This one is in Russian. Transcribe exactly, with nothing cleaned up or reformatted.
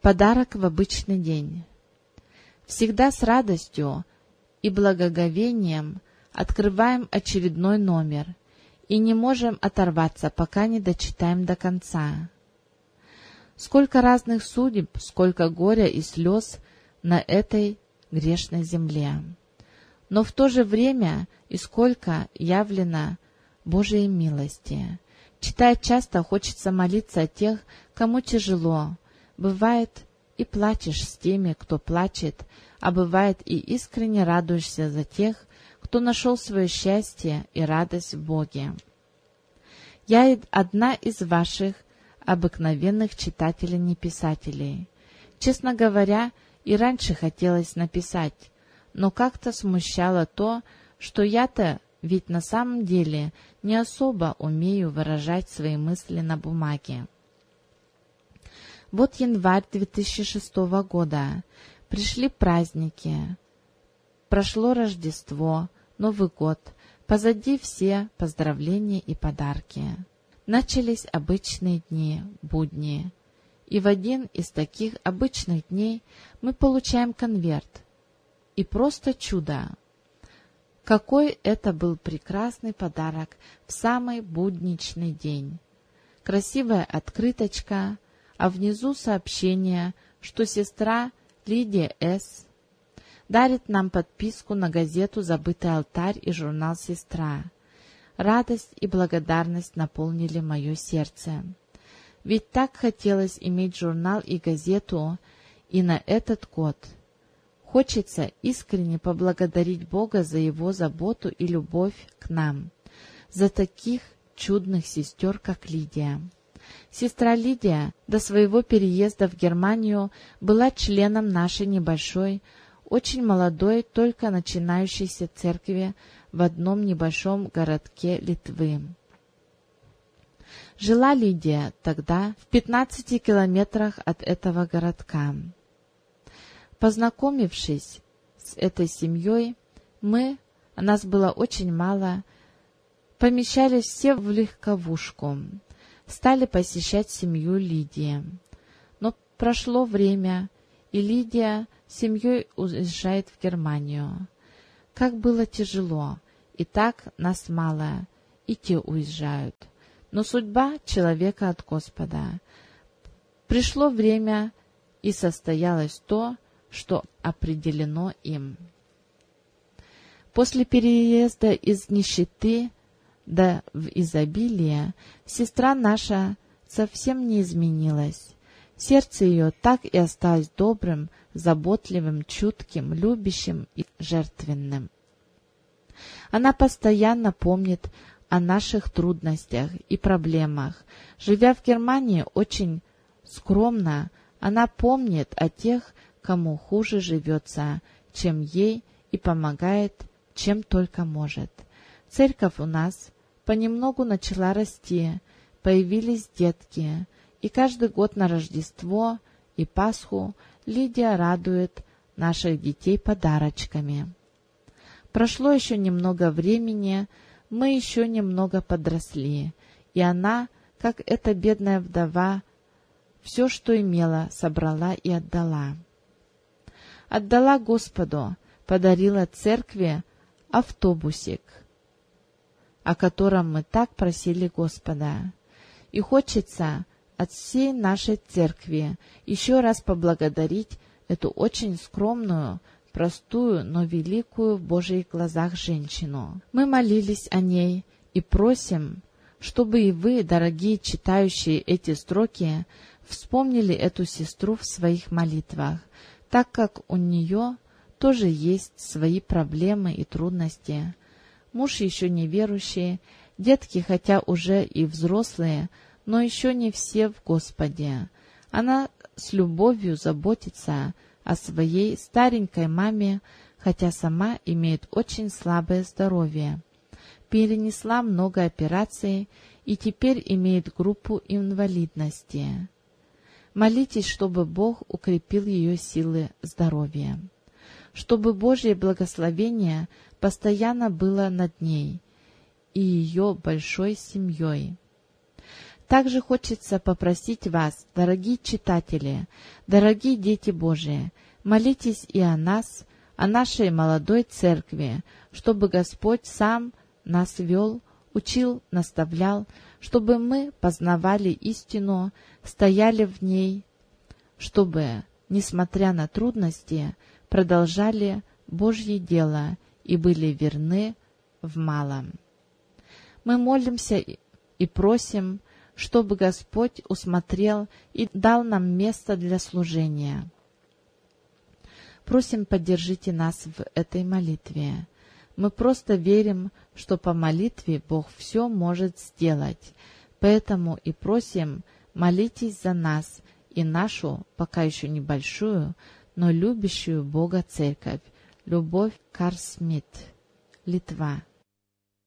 Подарок в обычный день. Всегда с радостью и благоговением открываем очередной номер и не можем оторваться, пока не дочитаем до конца. Сколько разных судеб, сколько горя и слез на этой грешной земле. Но в то же время и сколько явлено Божией милости. Читая часто, хочется молиться о тех, кому тяжело. Бывает, и плачешь с теми, кто плачет, а бывает и искренне радуешься за тех, кто нашел свое счастье и радость в Боге. Я одна из ваших обыкновенных читателей, не писателей. Честно говоря, и раньше хотелось написать, но как-то смущало то, что я-то ведь на самом деле не особо умею выражать свои мысли на бумаге. Вот январь две тысячи шестого года. Пришли праздники. Прошло Рождество, Новый год. Позади все поздравления и подарки. Начались обычные дни, будни. И в один из таких обычных дней мы получаем конверт. И просто чудо! Какой это был прекрасный подарок в самый будничный день. Красивая открыточка, а внизу сообщение, что сестра Лидия С. дарит нам подписку на газету «Забытый алтарь» и журнал «Сестра». Радость и благодарность наполнили мое сердце. Ведь так хотелось иметь журнал и газету и на этот год. Хочется искренне поблагодарить Бога за Его заботу и любовь к нам, за таких чудных сестер, как Лидия. Сестра Лидия до своего переезда в Германию была членом нашей небольшой, очень молодой, только начинающейся церкви в одном небольшом городке Литвы. Жила Лидия тогда в пятнадцати километрах от этого городка. Познакомившись с этой семьей, мы, а нас было очень мало, помещались все в легковушку, стали посещать семью Лидии. Но прошло время, и Лидия с семьей уезжает в Германию. Как было тяжело, и так нас мало, и те уезжают. Но судьба человека от Господа. Пришло время, и состоялось то, что определено им. После переезда из нищеты до в изобилие сестра наша совсем не изменилась. Сердце ее так и осталось добрым, заботливым, чутким, любящим и жертвенным. Она постоянно помнит о наших трудностях и проблемах. Живя в Германии очень скромно, она помнит о тех, кому хуже живется, чем ей, и помогает, чем только может. Церковь у нас понемногу начала расти, появились детки, и каждый год на Рождество и Пасху Лидия радует наших детей подарочками. Прошло еще немного времени, мы еще немного подросли, и она, как эта бедная вдова, все, что имела, собрала и отдала. Отдала Господу, подарила церкви автобусик, о котором мы так просили Господа. И хочется от всей нашей церкви еще раз поблагодарить эту очень скромную, простую, но великую в Божьих глазах женщину. Мы молились о ней и просим, чтобы и вы, дорогие читающие эти строки, вспомнили эту сестру в своих молитвах, так как у нее тоже есть свои проблемы и трудности. Муж еще не верующий, детки хотя уже и взрослые, но еще не все в Господе. Она с любовью заботится о своей старенькой маме, хотя сама имеет очень слабое здоровье. Перенесла много операций и теперь имеет группу инвалидности. Молитесь, чтобы Бог укрепил ее силы здоровья, чтобы Божье благословение постоянно было над ней и ее большой семьей. Также хочется попросить вас, дорогие читатели, дорогие дети Божии, молитесь и о нас, о нашей молодой церкви, чтобы Господь сам нас вел, учил, наставлял, чтобы мы познавали истину, стояли в ней, чтобы, несмотря на трудности, продолжали Божье дело и были верны в малом. Мы молимся и просим, чтобы Господь усмотрел и дал нам место для служения. Просим, поддержите нас в этой молитве. Мы просто верим, что по молитве Бог все может сделать. Поэтому и просим, молитесь за нас и нашу, пока еще небольшую, но любящую Бога церковь. Любовь Карл Смит, Литва.